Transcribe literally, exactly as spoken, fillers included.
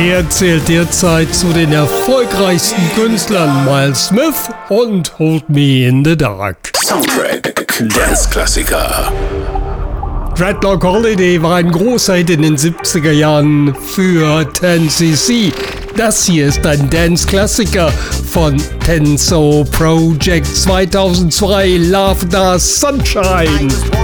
Er zählt derzeit zu den erfolgreichsten Künstlern Miles Smith und Hold Me in the Dark. Soundtrack Dance-Klassiker. Dreadlock Holiday war ein großer Hit in den siebziger Jahren für ten C C. Das hier ist ein Dance-Klassiker von Tenso Project zweitausendzwei, Love Da Sunshine.